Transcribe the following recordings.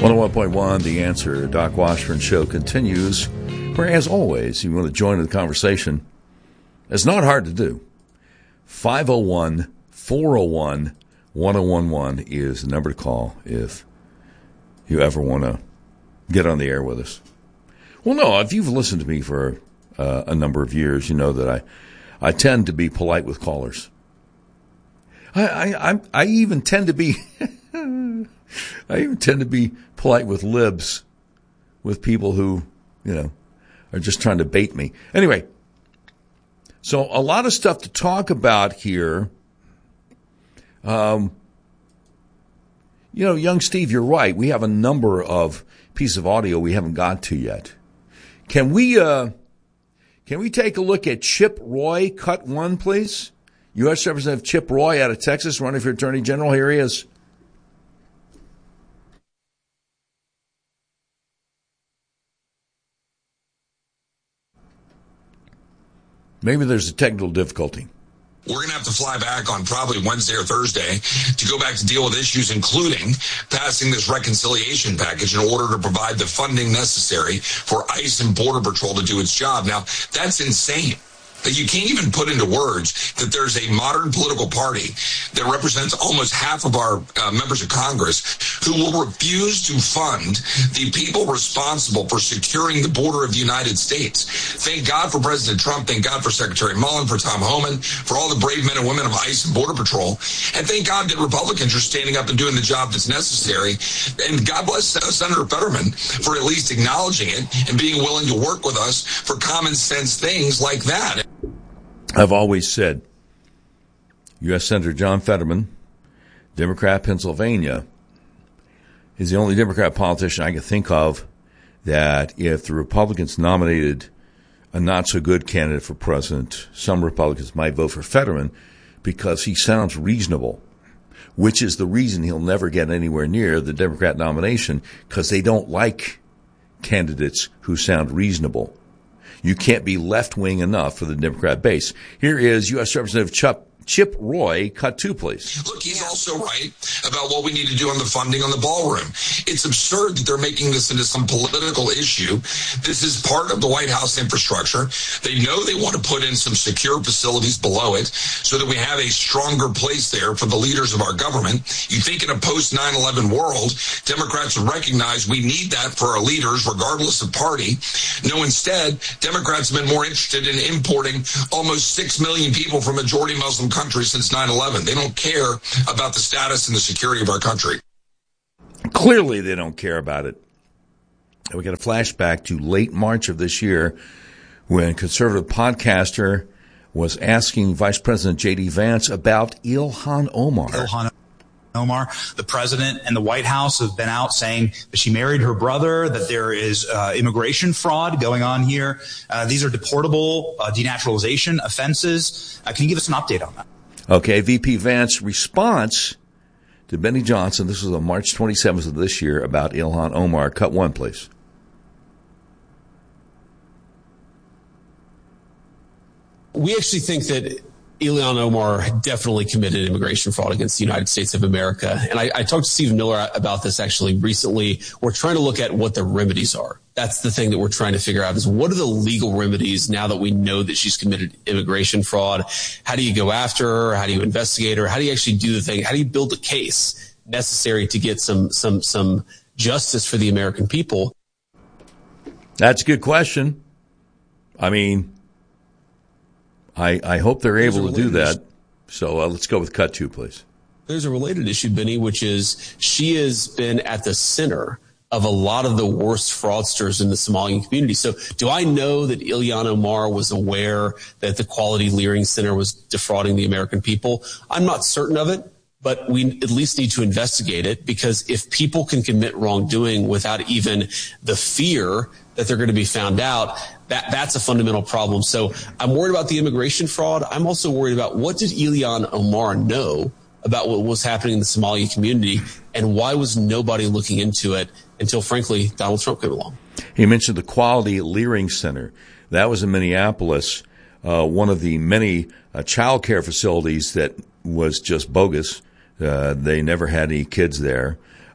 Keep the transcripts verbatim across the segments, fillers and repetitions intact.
one oh one point one, The Answer. Doc Washburn Show continues, where, as always, you want to join in the conversation. It's not hard to do. five oh one, four oh one, one oh one one is the number to call if you ever want to get on the air with us. Well, no, if you've listened to me for uh, a number of years, you know that I, I tend to be polite with callers. I, I, I, I even tend to be... I even tend to be polite with libs, with people who, you know, are just trying to bait me. Anyway, so a lot of stuff to talk about here. Um, you know, young Steve, you're right. We have a number of pieces of audio we haven't got to yet. Can we, uh, can we take a look at Chip Roy, cut one, please? U S Representative Chip Roy out of Texas, running for Attorney General. Here he is. Maybe there's a technical difficulty. We're going to have to fly back on probably Wednesday or Thursday to go back to deal with issues, including passing this reconciliation package in order to provide the funding necessary for ICE and Border Patrol to do its job. Now, that's insane. You can't even put into words that there's a modern political party that represents almost half of our uh, members of Congress who will refuse to fund the people responsible for securing the border of the United States. Thank God for President Trump. Thank God for Secretary Mullen, for Tom Homan, for all the brave men and women of ICE and Border Patrol. And thank God that Republicans are standing up and doing the job that's necessary. And God bless uh, Senator Fetterman for at least acknowledging it and being willing to work with us for common sense things like that. I've always said U S Senator John Fetterman, Democrat, Pennsylvania, is the only Democrat politician I can think of that if the Republicans nominated a not-so-good candidate for president, some Republicans might vote for Fetterman because he sounds reasonable, which is the reason he'll never get anywhere near the Democrat nomination, because they don't like candidates who sound reasonable. You can't be left-wing enough for the Democrat base. Here is U S Representative Chuck Chip Roy, cut two, please. Look, he's also right about what we need to do on the funding on the ballroom. It's absurd that they're making this into some political issue. This is part of the White House infrastructure. They know they want to put in some secure facilities below it so that we have a stronger place there for the leaders of our government. You think in a post nine eleven world, Democrats would recognize we need that for our leaders, regardless of party. No, instead, Democrats have been more interested in importing almost six million people from majority Muslim country since nine eleven. They don't care about the status and the security of our country. Clearly they don't care about it. And we got a flashback to late March of this year when conservative podcaster was asking Vice President J D. Vance about Ilhan Omar. Ilhan Omar, the president and the White House have been out saying that she married her brother, that there is uh, immigration fraud going on here. Uh, these are deportable uh, denaturalization offenses. Uh, can you give us an update on that? Okay, V P Vance's response to Benny Johnson, this was on March twenty-seventh of this year, about Ilhan Omar. Cut one, please. We actually think that Ilhan Omar definitely committed immigration fraud against the United States of America. And I, I talked to Stephen Miller about this actually recently. We're trying to look at what the remedies are. That's the thing that we're trying to figure out is what are the legal remedies now that we know that she's committed immigration fraud? How do you go after her? How do you investigate her? How do you actually do the thing? How do you build a case necessary to get some, some, some justice for the American people? That's a good question. I mean, I, I hope they're There's able to do that. Issue. So uh, let's go with cut two, please. There's a related issue, Benny, which is she has been at the center of a lot of the worst fraudsters in the Somalian community. So do I know that Ilhan Omar was aware that the Quality Leering Center was defrauding the American people? I'm not certain of it, but we at least need to investigate it, because if people can commit wrongdoing without even the fear that they're going to be found out, that that's a fundamental problem. So I'm worried about the immigration fraud. I'm also worried about what did Ilhan Omar know about what was happening in the Somali community, and why was nobody looking into it until, frankly, Donald Trump came along? He mentioned the Quality Leering Center. That was in Minneapolis, uh, one of the many uh, child care facilities that was just bogus. Uh, they never had any kids there.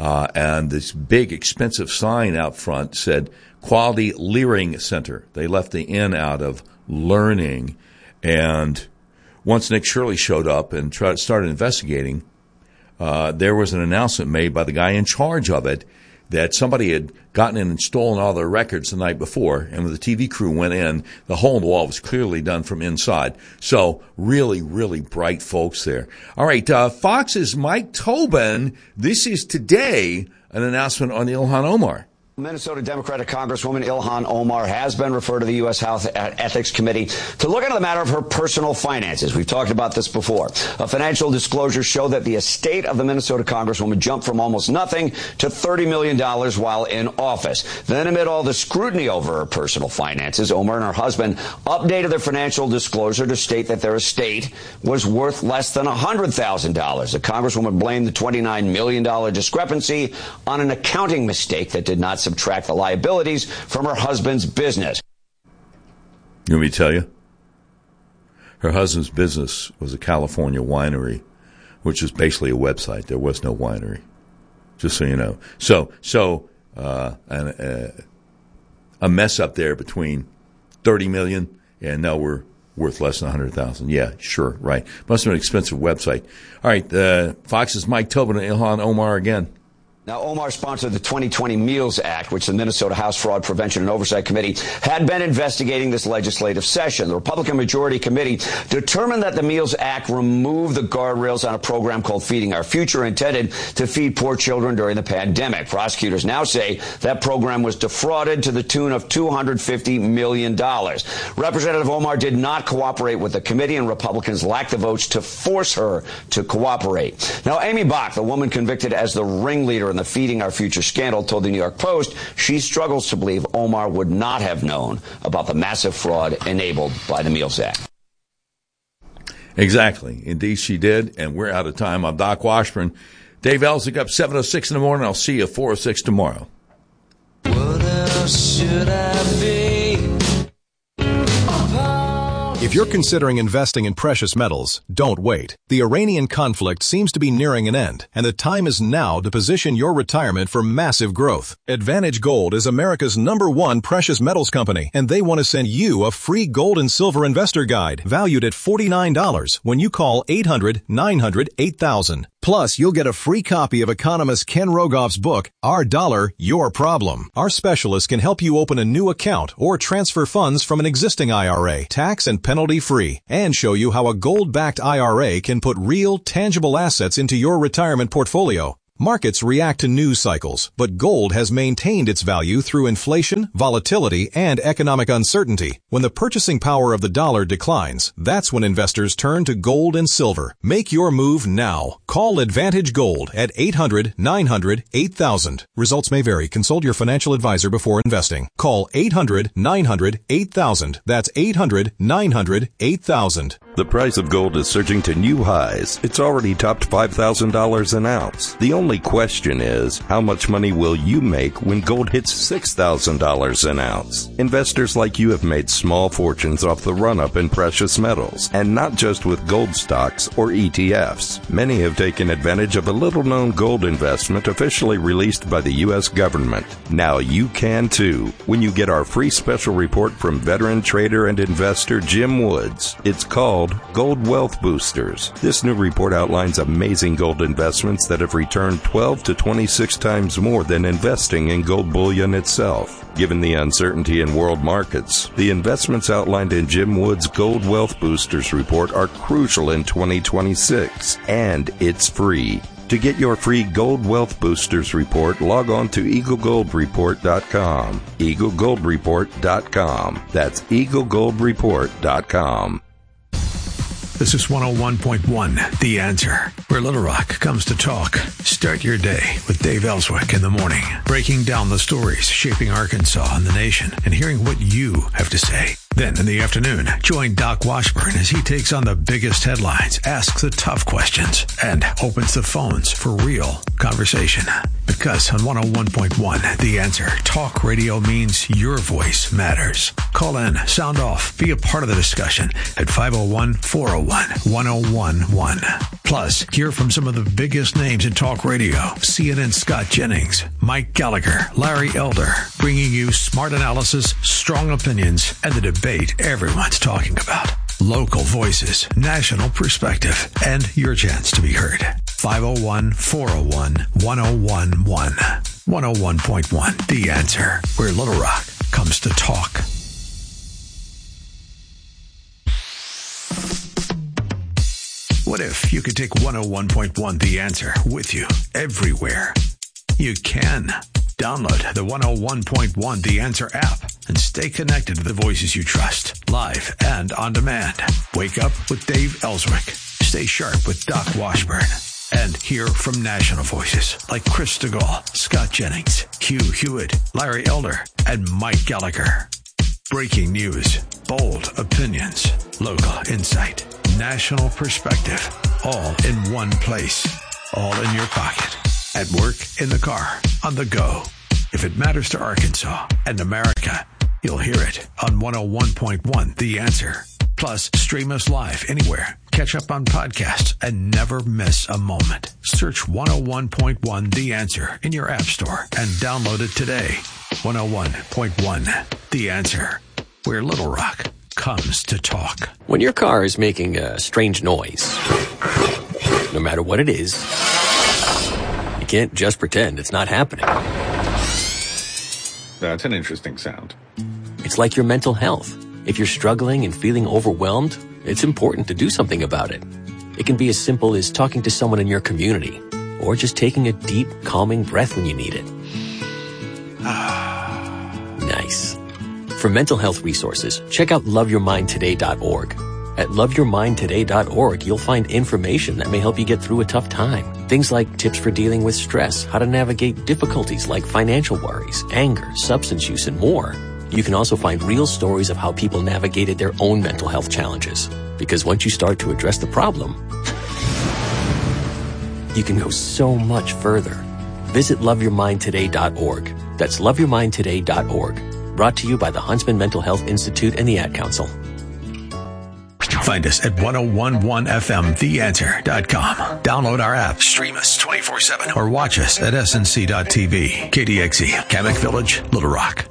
uh, and this big expensive sign out front said Quality Learning Center. They left the N out of learning. And once Nick Shirley showed up and tried, started investigating, uh, there was an announcement made by the guy in charge of it that somebody had gotten in and stolen all their records the night before, and when the T V crew went in, the hole in the wall was clearly done from inside. So really, really bright folks there. All right, uh, Fox's Mike Tobin, this is today an announcement on Ilhan Omar. Minnesota Democratic Congresswoman Ilhan Omar has been referred to the U S House Ethics Committee to look into the matter of her personal finances. We've talked about this before. A financial disclosure showed that the estate of the Minnesota Congresswoman jumped from almost nothing to thirty million dollars while in office. Then, amid all the scrutiny over her personal finances, Omar and her husband updated their financial disclosure to state that their estate was worth less than one hundred thousand dollars. The Congresswoman blamed the twenty-nine million dollars discrepancy on an accounting mistake that did not subtract the liabilities from her husband's business. You want me to tell you? Her husband's business was a California winery, which is basically a website. There was no winery, just so you know. So, so uh, an, uh, a mess up there between thirty million dollars and now we're worth less than one hundred thousand dollars. Yeah, sure, right. Must have been an expensive website. All right, uh, Fox's Mike Tobin and Ilhan Omar again. Now, Omar sponsored the twenty twenty Meals Act, which the Minnesota House Fraud Prevention and Oversight Committee had been investigating this legislative session. The Republican Majority Committee determined that the Meals Act removed the guardrails on a program called Feeding Our Future, intended to feed poor children during the pandemic. Prosecutors now say that program was defrauded to the tune of two hundred fifty million dollars. Representative Omar did not cooperate with the committee, and Republicans lacked the votes to force her to cooperate. Now, Amy Bach, the woman convicted as the ringleader in the Feeding Our Future scandal, told the New York Post she struggles to believe Omar would not have known about the massive fraud enabled by the Meals Act. Exactly. Indeed, she did. And we're out of time. I'm Doc Washburn. Dave Ellswick up seven oh six in the morning. I'll see you at four oh six tomorrow. What else should I be? If you're considering investing in precious metals, don't wait. The Iranian conflict seems to be nearing an end, and the time is now to position your retirement for massive growth. Advantage Gold is America's number one precious metals company, and they want to send you a free gold and silver investor guide valued at forty-nine dollars when you call eight hundred, nine hundred, eight thousand. Plus, you'll get a free copy of economist Ken Rogoff's book, Our Dollar, Your Problem. Our specialists can help you open a new account or transfer funds from an existing I R A, tax and penalty-free, and show you how a gold-backed I R A can put real, tangible assets into your retirement portfolio. Markets react to news cycles, but gold has maintained its value through inflation, volatility, and economic uncertainty. When the purchasing power of the dollar declines, that's when investors turn to gold and silver. Make your move now. Call Advantage Gold at eight hundred, nine hundred, eight thousand. Results may vary. Consult your financial advisor before investing. Call eight hundred, nine hundred, eight thousand. That's eight hundred, nine hundred, eight thousand. The price of gold is surging to new highs. It's already topped five thousand dollars an ounce. The only question is, how much money will you make when gold hits six thousand dollars an ounce? Investors like you have made small fortunes off the run-up in precious metals, and not just with gold stocks or E T Fs. Many have taken advantage of a little-known gold investment officially released by the U S government. Now you can too, when you get our free special report from veteran trader and investor Jim Woods. It's called Gold Wealth Boosters. This new report outlines amazing gold investments that have returned twelve to twenty-six times more than investing in gold bullion itself. Given the uncertainty in world markets, the investments outlined in Jim Wood's Gold Wealth Boosters report are crucial in twenty twenty-six, and it's free. To get your free Gold Wealth Boosters report, log on to eagle gold report dot com. eagle gold report dot com. That's eagle gold report dot com. This is one oh one point one, The Answer, where Little Rock comes to talk. Start your day with Dave Ellswick in the morning, breaking down the stories shaping Arkansas and the nation, and hearing what you have to say. Then in the afternoon, join Doc Washburn as he takes on the biggest headlines, asks the tough questions, and opens the phones for real conversation. Because on one oh one point one, The Answer, talk radio means your voice matters. Call in, sound off, be a part of the discussion at five oh one, four oh one, one oh one one. Plus, hear from some of the biggest names in talk radio. C N N's Scott Jennings, Mike Gallagher, Larry Elder, bringing you smart analysis, strong opinions, and the debate everyone's talking about. Local voices, national perspective, and your chance to be heard. five oh one, four oh one, one oh one one. one oh one point one, The Answer, where Little Rock comes to talk. What if you could take one oh one point one The Answer with you everywhere? You can. Download the one oh one point one The Answer app and stay connected to the voices you trust, live and on demand. Wake up with Dave Ellswick. Stay sharp with Doc Washburn. And hear from national voices like Chris DeGaulle, Scott Jennings, Hugh Hewitt, Larry Elder, and Mike Gallagher. Breaking news, bold opinions, local insight, national perspective, all in one place, all in your pocket. At work, in the car, on the go. If it matters to Arkansas and America, you'll hear it on one oh one point one The Answer. Plus, stream us live anywhere. Catch up on podcasts and never miss a moment. Search one oh one point one The Answer in your app store and download it today. one oh one point one The Answer, where Little Rock comes to talk. When your car is making a strange noise, no matter what it is, you can't just pretend it's not happening. That's an interesting sound. It's like your mental health. If you're struggling and feeling overwhelmed, it's important to do something about it. It can be as simple as talking to someone in your community, or just taking a deep, calming breath when you need it. Nice. For mental health resources, check out love your mind today dot org. At love your mind today dot org, you'll find information that may help you get through a tough time. Things like tips for dealing with stress, how to navigate difficulties like financial worries, anger, substance use, and more. You can also find real stories of how people navigated their own mental health challenges. Because once you start to address the problem, you can go so much further. Visit love your mind today dot org. That's love your mind today dot org. Brought to you by the Huntsman Mental Health Institute and the Ad Council. Find us at ten eleven F M the answer dot com. Download our app, stream us twenty-four seven, or watch us at S N C dot T V. K D X E, Kamek Village, Little Rock.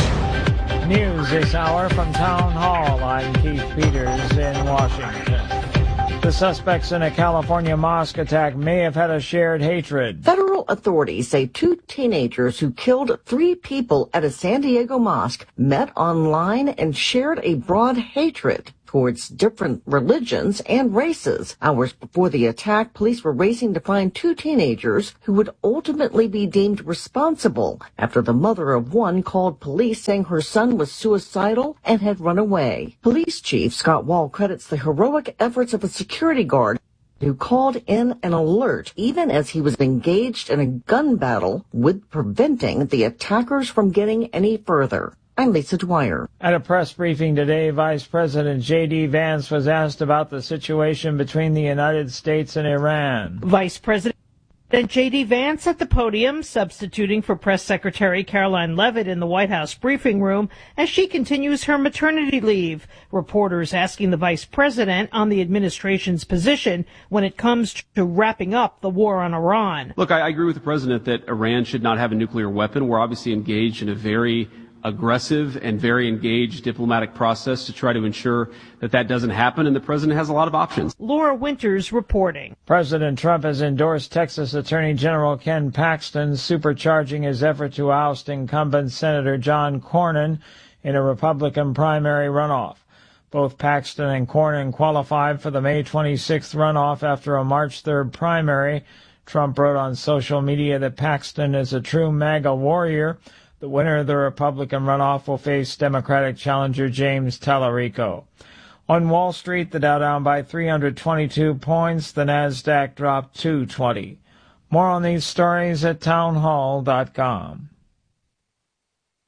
News this hour from Town Hall. I'm Keith Peters in Washington. The suspects in a California mosque attack may have had a shared hatred. Federal authorities say two teenagers who killed three people at a San Diego mosque met online and shared a broad hatred towards different religions and races. Hours before the attack, police were racing to find two teenagers who would ultimately be deemed responsible after the mother of one called police saying her son was suicidal and had run away. Police Chief Scott Wall credits the heroic efforts of a security guard who called in an alert even as he was engaged in a gun battle with preventing the attackers from getting any further. I'm Lisa Dwyer. At a press briefing today, Vice President J D Vance was asked about the situation between the United States and Iran. Vice President J D Vance at the podium, substituting for Press Secretary Caroline Leavitt in the White House briefing room as she continues her maternity leave. Reporters asking the Vice President on the administration's position when it comes to wrapping up the war on Iran. Look, I, I agree with the President that Iran should not have a nuclear weapon. We're obviously engaged in a very aggressive and very engaged diplomatic process to try to ensure that that doesn't happen, and the president has a lot of options. Laura Winters reporting. President Trump has endorsed Texas Attorney General Ken Paxton, supercharging his effort to oust incumbent Senator John Cornyn in a Republican primary runoff. Both Paxton and Cornyn qualified for the May twenty-sixth runoff after a March third primary. Trump wrote on social media that Paxton is a true MAGA warrior. The winner of the Republican runoff will face Democratic challenger James Tallarico. On Wall Street, the Dow down by three hundred twenty-two points. The Nasdaq dropped two twenty. More on these stories at town hall dot com.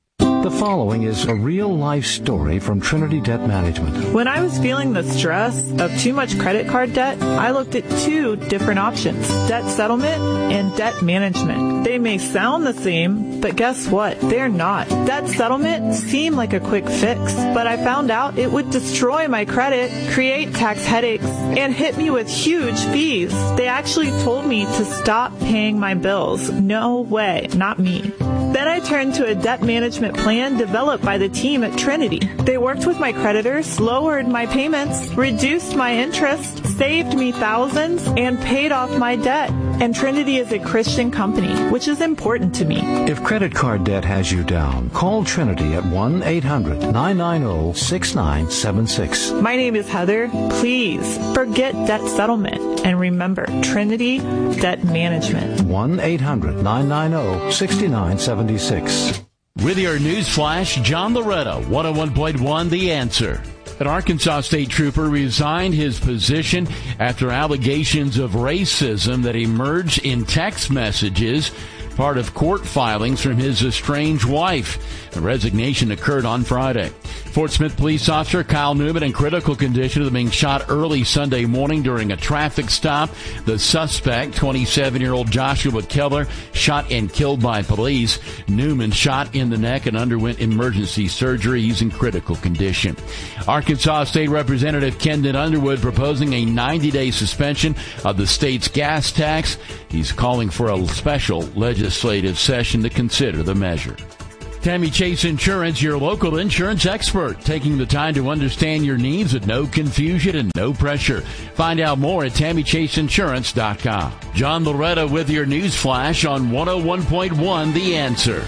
The following is a real-life story from Trinity Debt Management. When I was feeling the stress of too much credit card debt, I looked at two different options, debt settlement and debt management. They may sound the same, but guess what? They're not. Debt settlement seemed like a quick fix, but I found out it would destroy my credit, create tax headaches, and hit me with huge fees. They actually told me to stop paying my bills. No way, not me. Then I turned to a debt management plan developed by the team at Trinity. They worked with my creditors, lowered my payments, reduced my interest, saved me thousands, and paid off my debt. And Trinity is a Christian company, which is important to me. If credit card debt has you down, call Trinity at one eight hundred nine nine zero six nine seven six. My name is Heather. Please forget debt settlement and remember Trinity Debt Management. one eight hundred nine nine zero six nine seven six. With your news flash, John Loretta, one oh one point one The Answer. An Arkansas state trooper resigned his position after allegations of racism that emerged in text messages, part of court filings from his estranged wife. The resignation occurred on Friday. Fort Smith police officer Kyle Newman in critical condition after being shot early Sunday morning during a traffic stop. The suspect, twenty-seven-year-old Joshua Keller, shot and killed by police. Newman shot in the neck and underwent emergency surgery. He's in critical condition. Arkansas State Representative Kendon Underwood proposing a ninety-day suspension of the state's gas tax. He's calling for a special legislative session to consider the measure. Tammy Chase Insurance, your local insurance expert, taking the time to understand your needs with no confusion and no pressure. Find out more at tammy chase insurance dot com. John Loretta with your news flash on one oh one point one The Answer.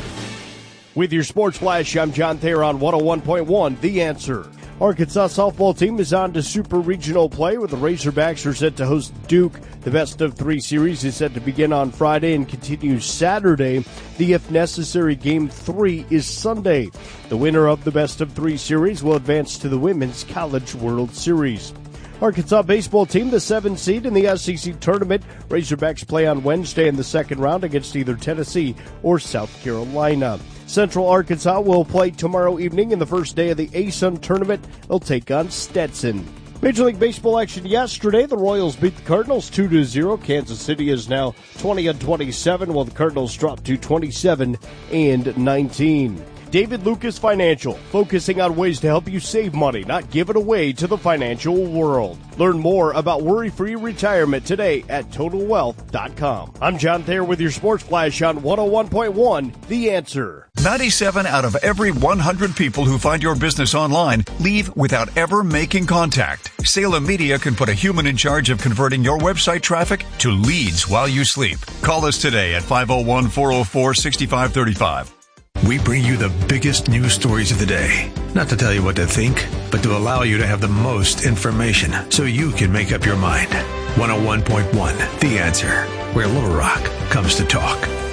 With your sports flash, I'm John Thayer on one oh one point one The Answer. Arkansas softball team is on to super regional play where the Razorbacks are set to host Duke. The best of three series is set to begin on Friday and continues Saturday. The if necessary game three is Sunday. The winner of the best of three series will advance to the Women's College World Series. Arkansas baseball team, the seventh seed in the S E C tournament. Razorbacks play on Wednesday in the second round against either Tennessee or South Carolina. Central Arkansas will play tomorrow evening in the first day of the A S U N tournament. They'll take on Stetson. Major League Baseball action yesterday. The Royals beat the Cardinals two to zero. Kansas City is now twenty and twenty-seven, while the Cardinals drop to twenty-seven and nineteen. David Lucas Financial, focusing on ways to help you save money, not give it away to the financial world. Learn more about worry-free retirement today at total wealth dot com. I'm John Thayer with your Sports Flash on one oh one point one The Answer. ninety-seven out of every one hundred people who find your business online leave without ever making contact. Salem Media can put a human in charge of converting your website traffic to leads while you sleep. Call us today at five oh one, four oh four, six five three five. We bring you the biggest news stories of the day. Not to tell you what to think, but to allow you to have the most information so you can make up your mind. one oh one point one The Answer, where Little Rock comes to talk.